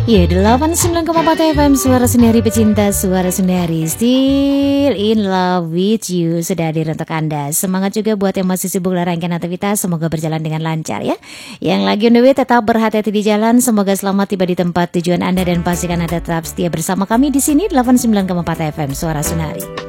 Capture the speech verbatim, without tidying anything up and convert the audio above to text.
Ya, delapan puluh sembilan koma empat F M Suara Sendiri Pecinta Suara Sendiri, Still in love with you sudah hadir untuk Anda. Semangat juga buat yang masih sibuk rangkaian aktivitas, semoga berjalan dengan lancar ya. Yang lagi on the way tetap berhati-hati di jalan, semoga selamat tiba di tempat tujuan Anda dan pastikan Anda tetap setia bersama kami di sini delapan puluh sembilan koma empat F M Suara Sendiri.